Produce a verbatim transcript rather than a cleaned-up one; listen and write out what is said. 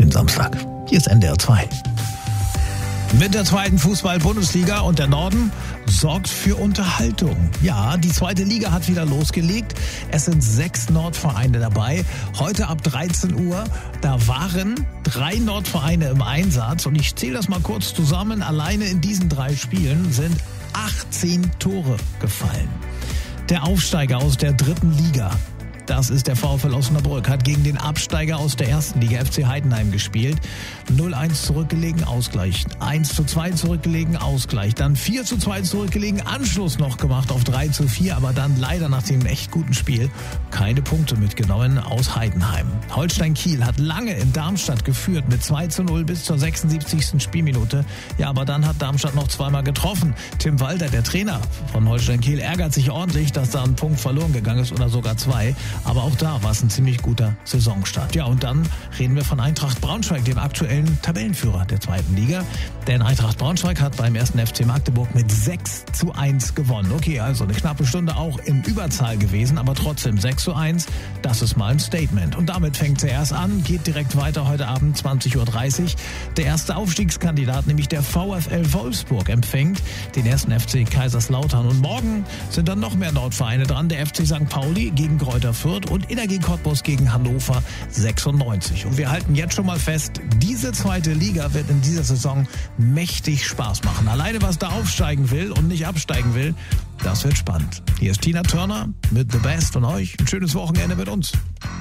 den Samstag. Hier ist N D R zwei. Mit der zweiten Fußball-Bundesliga und der Norden sorgt für Unterhaltung. Ja, die zweite Liga hat wieder losgelegt. Es sind sechs Nordvereine dabei. Heute ab dreizehn Uhr, da waren drei Nordvereine im Einsatz. Und ich zähle das mal kurz zusammen. Alleine in diesen drei Spielen sind achtzehn Tore gefallen. Der Aufsteiger aus der dritten Liga, das ist der VfL Osnabrück, hat gegen den Absteiger aus der ersten Liga, F C Heidenheim, gespielt. null eins zurückgelegen, Ausgleich. eins zu zwei zurückgelegen, Ausgleich. Dann vier zu zwei zurückgelegen, Anschluss noch gemacht auf drei zu vier, aber dann leider nach dem echt guten Spiel keine Punkte mitgenommen aus Heidenheim. Holstein Kiel hat lange in Darmstadt geführt mit zwei zu null bis zur sechsundsiebzigsten Spielminute. Ja, aber dann hat Darmstadt noch zweimal getroffen. Tim Walter, der Trainer von Holstein Kiel, ärgert sich ordentlich, dass da ein Punkt verloren gegangen ist oder sogar zwei. Aber auch da war es ein ziemlich guter Saisonstart. Ja, und dann reden wir von Eintracht Braunschweig, dem aktuellen Tabellenführer der zweiten Liga. Denn Eintracht Braunschweig hat beim ersten F C Magdeburg mit sechs zu eins gewonnen. Okay, also eine knappe Stunde auch in Überzahl gewesen, aber trotzdem sechs zu eins, das ist mal ein Statement. Und damit fängt es erst an, geht direkt weiter heute Abend zwanzig Uhr dreißig. Der erste Aufstiegskandidat, nämlich der VfL Wolfsburg, empfängt den ersten F C Kaiserslautern. Und morgen sind dann noch mehr Nordvereine dran. Der F C Sankt Pauli gegen Greuther Fürth und Energie Cottbus gegen Hannover sechsundneunzig. Und wir halten jetzt schon mal fest, diese zweite Liga wird in dieser Saison mächtig Spaß machen. Alleine was da aufsteigen will und nicht absteigen will, das wird spannend. Hier ist Tina Turner mit The Best und euch ein schönes Wochenende mit uns.